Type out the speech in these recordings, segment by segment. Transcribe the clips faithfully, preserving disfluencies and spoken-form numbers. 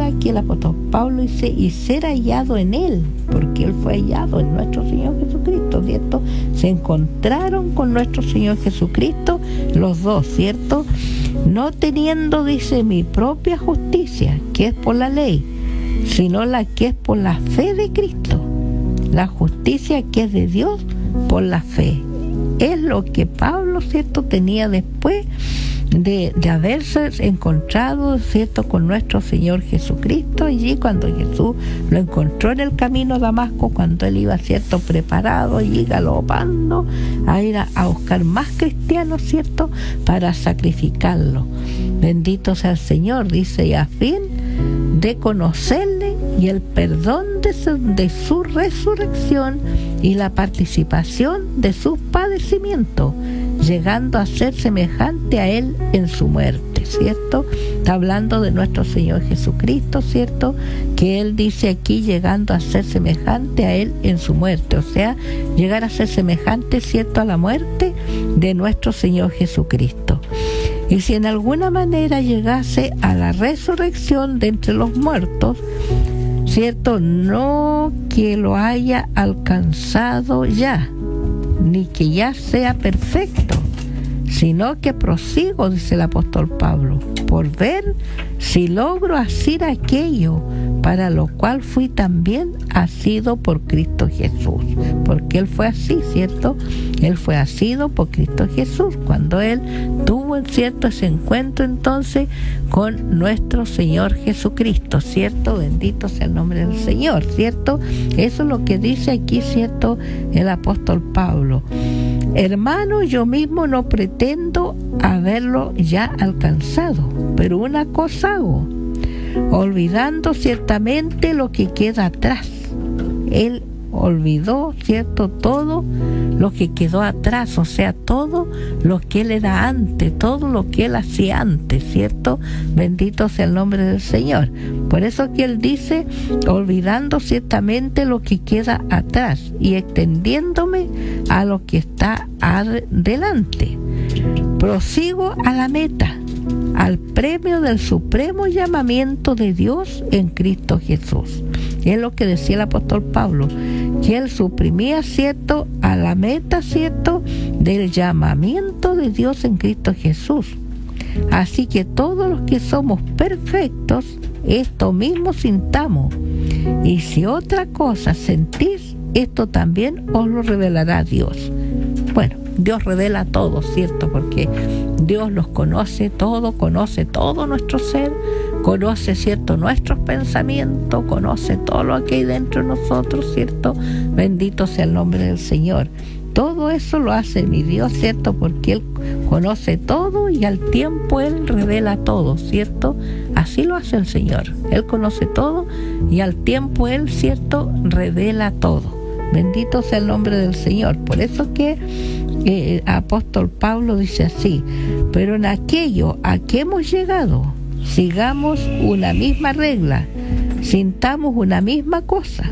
ahora aquí el apóstol Pablo dice, y ser hallado en él, porque él fue hallado en nuestro Señor Jesucristo, ¿cierto? Se encontraron con nuestro Señor Jesucristo los dos, ¿cierto? No teniendo, dice, mi propia justicia, que es por la ley, sino la que es por la fe de Cristo, la justicia que es de Dios por la fe. Es lo que Pablo, ¿cierto?, tenía después de, de haberse encontrado, ¿cierto?, con nuestro Señor Jesucristo, allí cuando Jesús lo encontró en el camino a Damasco, cuando él iba, ¿cierto?, preparado y galopando a ir a, a buscar más cristianos, ¿cierto?, para sacrificarlo. Bendito sea el Señor, dice, y a fin de conocerle y el perdón de su, de su resurrección y la participación de sus padecimientos, llegando a ser semejante a él en su muerte, ¿cierto? Está hablando de nuestro Señor Jesucristo, ¿cierto? Que él dice aquí, llegando a ser semejante a él en su muerte, o sea, llegar a ser semejante, ¿cierto?, a la muerte de nuestro Señor Jesucristo. Y si en alguna manera llegase a la resurrección de entre los muertos, ¿cierto?, no que lo haya alcanzado ya, ni que ya sea perfecto, sino que prosigo, dice el apóstol Pablo, por ver si logro hacer aquello para lo cual fui también asido por Cristo Jesús, porque él fue así, ¿cierto? Él fue asido por Cristo Jesús, cuando él tuvo, ¿cierto?, ese encuentro entonces con nuestro Señor Jesucristo, ¿cierto? Bendito sea el nombre del Señor, ¿cierto? Eso es lo que dice aquí, ¿cierto?, el apóstol Pablo. Hermano, yo mismo no pretendo haberlo ya alcanzado, pero una cosa hago, olvidando ciertamente lo que queda atrás. Él olvidó, ¿cierto?, todo lo que quedó atrás, o sea, todo lo que él era antes, todo lo que él hacía antes, ¿cierto? Bendito sea el nombre del Señor. Por eso que él dice, olvidando ciertamente lo que queda atrás y extendiéndome a lo que está adelante. Prosigo a la meta, al premio del supremo llamamiento de Dios en Cristo Jesús. Es lo que decía el apóstol Pablo, que él suprimía, ¿cierto?, a la meta, ¿cierto?, del llamamiento de Dios en Cristo Jesús. Así que todos los que somos perfectos, esto mismo sintamos. Y si otra cosa sentís, esto también os lo revelará Dios. Bueno, Dios revela todo, ¿cierto? Porque Dios los conoce todo, conoce todo nuestro ser, conoce, ¿cierto?, nuestros pensamientos, conoce todo lo que hay dentro de nosotros, ¿cierto? Bendito sea el nombre del Señor. Todo eso lo hace mi Dios, ¿cierto? Porque Él conoce todo y al tiempo Él revela todo, ¿cierto? Así lo hace el Señor. Él conoce todo y al tiempo Él, ¿cierto?, revela todo. Bendito sea el nombre del Señor. Por eso que eh, apóstol Pablo dice así, pero en aquello a que hemos llegado, sigamos una misma regla, sintamos una misma cosa.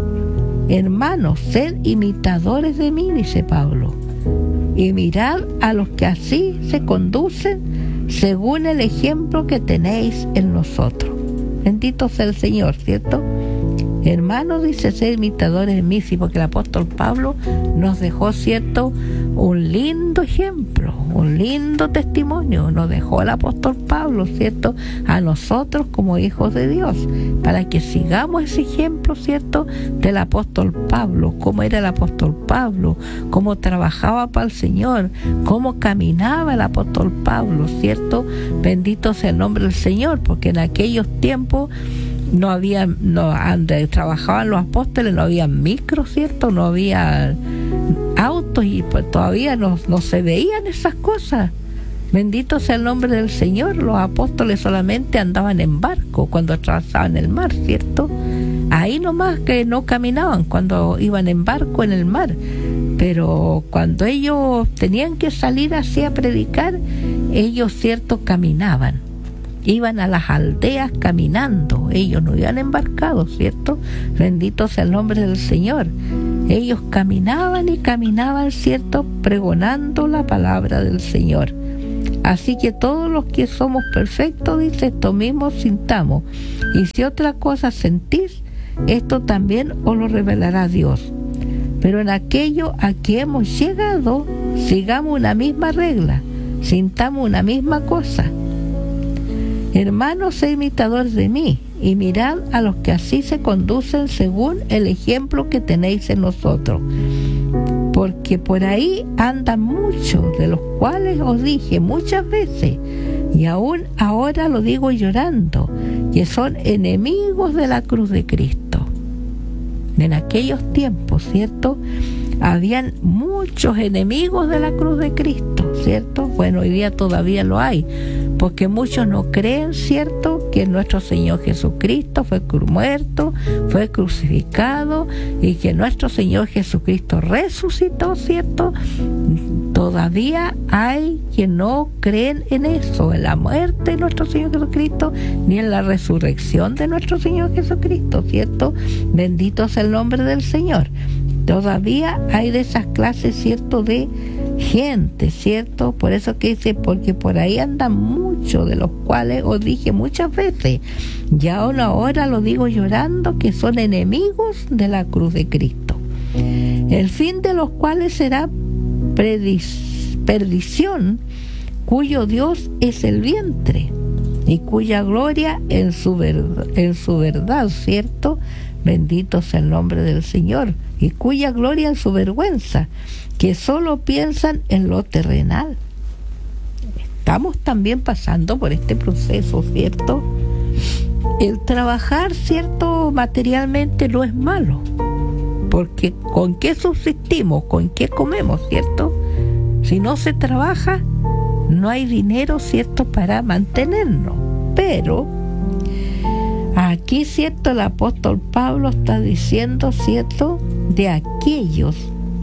Hermanos, sed imitadores de mí, dice Pablo, y mirad a los que así se conducen según el ejemplo que tenéis en nosotros. Bendito sea el Señor, ¿cierto? Hermanos, dice, ser imitadores de mí, sí, porque el apóstol Pablo nos dejó, ¿cierto?, un lindo ejemplo, un lindo testimonio, nos dejó el apóstol Pablo, ¿cierto?, a nosotros como hijos de Dios, para que sigamos ese ejemplo, ¿cierto?, del apóstol Pablo, cómo era el apóstol Pablo, cómo trabajaba para el Señor, cómo caminaba el apóstol Pablo, ¿cierto? Bendito sea el nombre del Señor, porque en aquellos tiempos no había, no, donde trabajaban los apóstoles no había micro, ¿cierto? No había autos y pues todavía no, no se veían esas cosas. Bendito sea el nombre del Señor. Los apóstoles solamente andaban en barco cuando atravesaban el mar, ¿cierto? Ahí nomás que no caminaban cuando iban en barco en el mar. Pero cuando ellos tenían que salir así a predicar, ellos, ¿cierto?, caminaban. Iban a las aldeas caminando, ellos no iban embarcados, ¿cierto? Bendito sea el nombre del Señor. Ellos caminaban y caminaban, ¿cierto?, pregonando la palabra del Señor. Así que todos los que somos perfectos, dice, esto mismo sintamos. Y si otra cosa sentís, esto también os lo revelará Dios. Pero en aquello a que hemos llegado, sigamos una misma regla, sintamos una misma cosa. Hermanos, sed imitadores de mí, y mirad a los que así se conducen según el ejemplo que tenéis en nosotros. Porque por ahí andan muchos, de los cuales os dije muchas veces, y aún ahora lo digo llorando, que son enemigos de la cruz de Cristo. En aquellos tiempos, ¿cierto?, habían muchos enemigos de la cruz de Cristo, ¿cierto? Bueno, hoy día todavía lo hay, porque muchos no creen, ¿cierto?, que nuestro Señor Jesucristo fue muerto, fue crucificado, y que nuestro Señor Jesucristo resucitó, ¿cierto? Todavía hay quien no creen en eso, en la muerte de nuestro Señor Jesucristo, ni en la resurrección de nuestro Señor Jesucristo, ¿cierto? Bendito sea el nombre del Señor. Todavía hay de esas clases, ¿cierto?, de gente, ¿cierto? Por eso que dice, porque por ahí andan muchos, de los cuales os dije muchas veces, y aún ahora lo digo llorando, que son enemigos de la cruz de Cristo, el fin de los cuales será predis- perdición, cuyo Dios es el vientre, y cuya gloria en su verdad, en su verdad, ¿cierto? Bendito sea el nombre del Señor, y cuya gloria en su vergüenza, que solo piensan en lo terrenal. Estamos también pasando por este proceso, ¿cierto? El trabajar, ¿cierto?, materialmente no es malo, porque ¿con qué subsistimos? ¿Con qué comemos, cierto? Si no se trabaja, no hay dinero, ¿cierto?, para mantenernos. Pero aquí, ¿cierto?, el apóstol Pablo está diciendo, ¿cierto?, de aquellos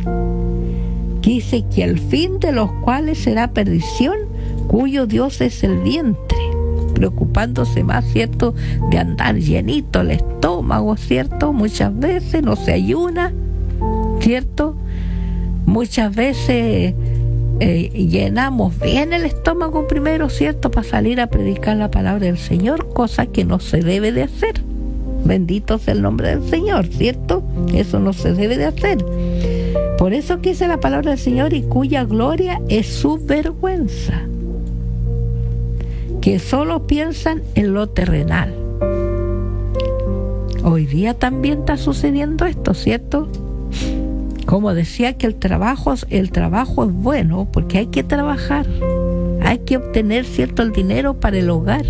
que dice que el fin de los cuales será perdición, cuyo Dios es el vientre, preocupándose más, ¿cierto?, de andar llenito el estómago, ¿cierto? Muchas veces no se ayuna, ¿cierto? Muchas veces eh, llenamos bien el estómago primero, ¿cierto?, para salir a predicar la palabra del Señor, cosa que no se debe de hacer. Bendito sea el nombre del Señor, ¿cierto? Eso no se debe de hacer. Por eso que dice la palabra del Señor, y cuya gloria es su vergüenza, que solo piensan en lo terrenal. Hoy día también está sucediendo esto, ¿cierto? Como decía, que el trabajo, el trabajo es bueno, porque hay que trabajar, hay que obtener, ¿cierto?, el dinero para el hogar,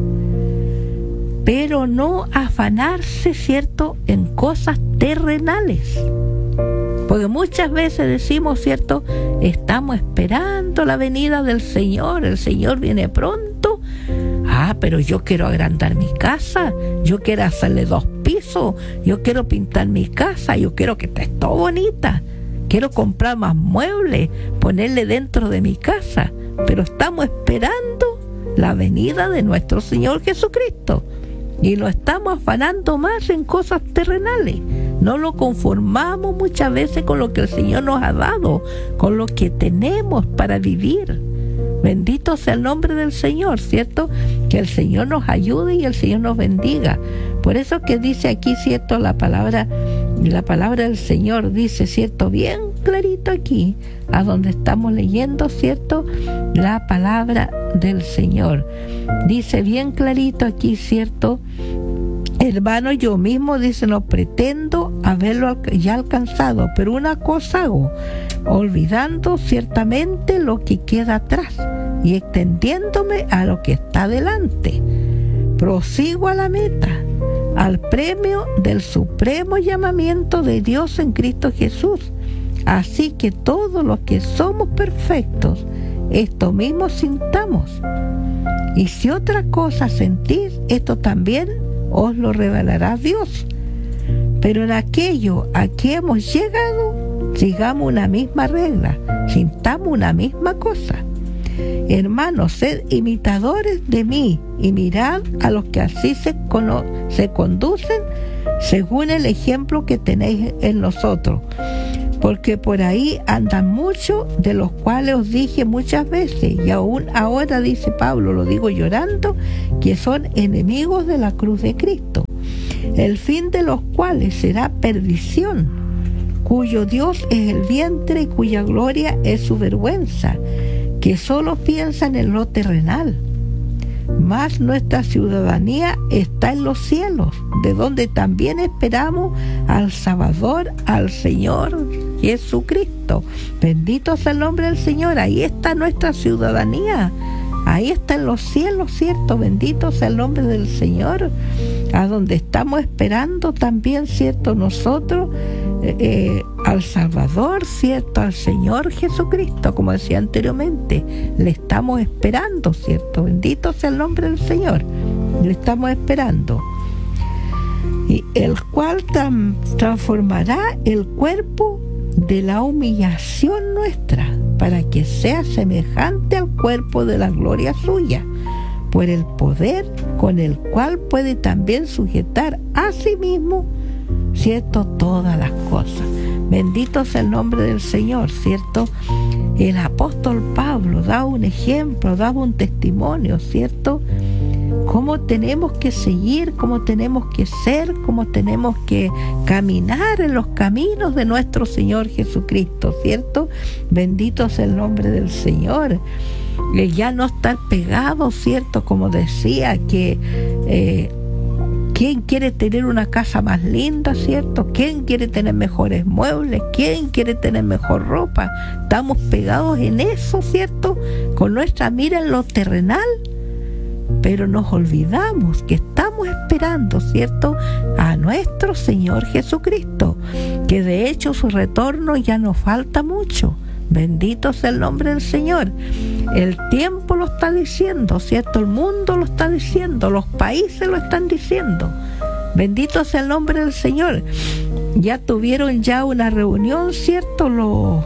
pero no afanarse, ¿cierto?, en cosas terrenales. Porque muchas veces decimos, ¿cierto?, estamos esperando la venida del Señor, el Señor viene pronto. Ah, pero yo quiero agrandar mi casa, yo quiero hacerle dos pisos, yo quiero pintar mi casa, yo quiero que esté todo bonita, quiero comprar más muebles, ponerle dentro de mi casa, pero estamos esperando la venida de nuestro Señor Jesucristo. Y lo estamos afanando más en cosas terrenales. No lo conformamos muchas veces con lo que el Señor nos ha dado, con lo que tenemos para vivir. Bendito sea el nombre del Señor, ¿cierto? Que el Señor nos ayude y el Señor nos bendiga. Por eso que dice aquí, ¿cierto?, la palabra, la palabra del Señor dice, ¿cierto?, bien clarito aquí, a donde estamos leyendo, ¿cierto?, la palabra del Señor. Dice bien clarito aquí, ¿cierto? Hermano, yo mismo, dice, no pretendo haberlo ya alcanzado, pero una cosa hago, olvidando ciertamente lo que queda atrás y extendiéndome a lo que está delante. Prosigo a la meta, al premio del supremo llamamiento de Dios en Cristo Jesús. Así que todos los que somos perfectos, esto mismo sintamos. Y si otra cosa sentís, esto también os lo revelará Dios. Pero en aquello a que hemos llegado, sigamos una misma regla, sintamos una misma cosa. Hermanos, sed imitadores de mí y mirad a los que así se, cono- se conducen según el ejemplo que tenéis en nosotros. porque por ahí andan muchos, de los cuales os dije muchas veces, y aún ahora dice Pablo, lo digo llorando, que son enemigos de la cruz de Cristo, el fin de los cuales será perdición, cuyo Dios es el vientre y cuya gloria es su vergüenza, que solo piensan en lo terrenal. Mas nuestra ciudadanía está en los cielos, de donde también esperamos al Salvador, al Señor Jesucristo. Bendito sea el nombre del Señor. Ahí está nuestra ciudadanía. Ahí está en los cielos, ¿cierto? Bendito sea el nombre del Señor. A donde estamos esperando también, ¿cierto? Nosotros, eh, al Salvador, ¿cierto? Al Señor Jesucristo, como decía anteriormente. Le estamos esperando, ¿cierto? Bendito sea el nombre del Señor. Le estamos esperando. Y el cual tam, transformará el cuerpo de la humillación nuestra, para que sea semejante al cuerpo de la gloria suya, por el poder con el cual puede también sujetar a sí mismo, ¿cierto?, todas las cosas. Bendito sea el nombre del Señor, ¿cierto? El apóstol Pablo daba un ejemplo, daba un testimonio, ¿cierto? Cómo tenemos que seguir, cómo tenemos que ser, cómo tenemos que caminar en los caminos de nuestro Señor Jesucristo, ¿cierto? Bendito sea el nombre del Señor. Eh, ya no estar pegado, ¿cierto? Como decía, que eh, ¿quién quiere tener una casa más linda, cierto? ¿Quién quiere tener mejores muebles? ¿Quién quiere tener mejor ropa? Estamos pegados en eso, ¿cierto? Con nuestra mira en lo terrenal, pero nos olvidamos que estamos esperando, ¿cierto?, a nuestro Señor Jesucristo, que de hecho su retorno ya nos falta mucho. Bendito sea el nombre del Señor. El tiempo lo está diciendo, ¿cierto? El mundo lo está diciendo, los países lo están diciendo. Bendito sea el nombre del Señor. Ya tuvieron ya una reunión, ¿cierto? Los,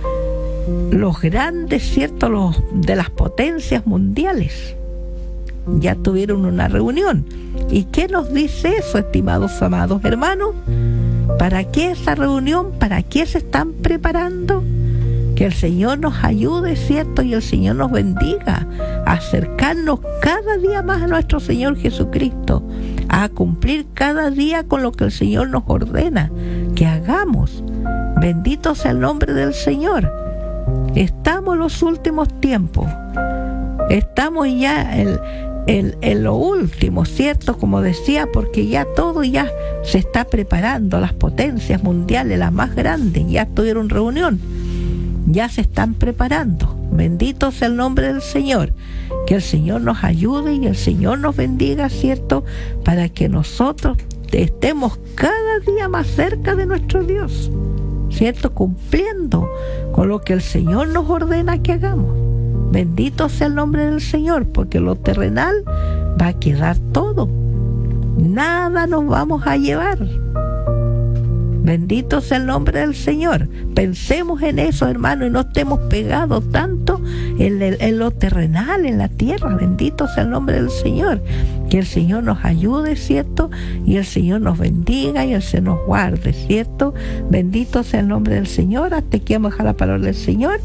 los grandes, ¿cierto? Los de las potencias mundiales. Ya tuvieron una reunión. ¿Y qué nos dice eso, estimados amados hermanos? ¿Para qué esa reunión? ¿Para qué se están preparando? Que el Señor nos ayude, ¿cierto? Y el Señor nos bendiga a acercarnos cada día más a nuestro Señor Jesucristo, a cumplir cada día con lo que el Señor nos ordena que hagamos. Bendito sea el nombre del Señor. Estamos en los últimos tiempos. Estamos ya en, en, en lo último, ¿cierto? Como decía, porque ya todo ya se está preparando. Las potencias mundiales, las más grandes, ya tuvieron reunión. Ya se están preparando. Bendito sea el nombre del Señor. Que el Señor nos ayude y el Señor nos bendiga, ¿cierto? Para que nosotros estemos cada día más cerca de nuestro Dios, ¿cierto? Cumpliendo con lo que el Señor nos ordena que hagamos. Bendito sea el nombre del Señor, porque lo terrenal va a quedar todo. Nada nos vamos a llevar. Bendito sea el nombre del Señor. Pensemos en eso, hermano, y no estemos pegados tanto en, el, en lo terrenal, en la tierra. Bendito sea el nombre del Señor. Que el Señor nos ayude, ¿cierto? Y el Señor nos bendiga y el Señor nos guarde, ¿cierto? Bendito sea el nombre del Señor. Hasta aquí vamos a dejar la palabra del Señor.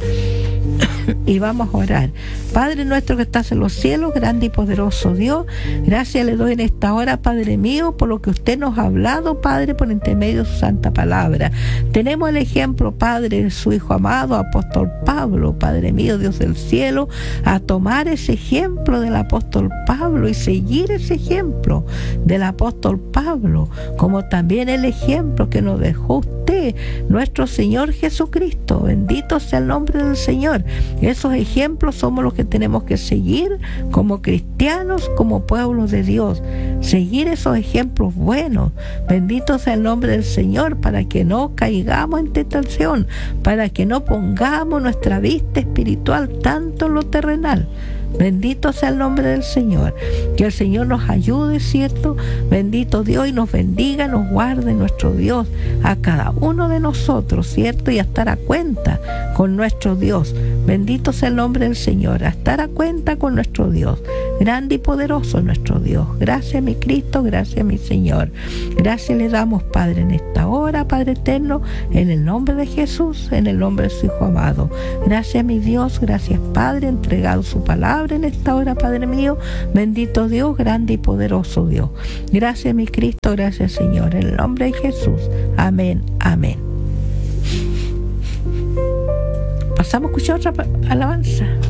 Y vamos a orar. Padre nuestro que estás en los cielos, grande y poderoso Dios, gracias le doy en esta hora, Padre mío, por lo que usted nos ha hablado, Padre, por intermedio de su santa palabra. Tenemos el ejemplo, Padre, de su Hijo amado, apóstol Pablo, Padre mío, Dios del cielo, a tomar ese ejemplo del apóstol Pablo y seguir ese ejemplo del apóstol Pablo, como también el ejemplo que nos dejó usted, nuestro Señor Jesucristo. Bendito sea el nombre del Señor. Esos ejemplos somos los que tenemos que seguir como cristianos, como pueblo de Dios. Seguir esos ejemplos buenos. Bendito sea el nombre del Señor, para que no caigamos en tentación, para que no pongamos nuestra vista espiritual tanto en lo terrenal, Bendito sea el nombre del Señor. Que el Señor nos ayude, ¿cierto? Bendito Dios, y nos bendiga, nos guarde nuestro Dios a cada uno de nosotros, ¿cierto? Y a estar a cuenta con nuestro Dios. Bendito sea el nombre del Señor, a estar a cuenta con nuestro Dios. Grande y poderoso nuestro Dios. Gracias, mi Cristo, gracias, mi Señor. Gracias le damos, Padre, en esta hora, Padre eterno, en el nombre de Jesús, en el nombre de su Hijo amado. Gracias, mi Dios, gracias, Padre, entregado su palabra en esta hora, Padre mío. Bendito Dios, grande y poderoso Dios. Gracias, mi Cristo, gracias, Señor, en el nombre de Jesús. Amén, amén. Pasamos a escuchar otra alabanza.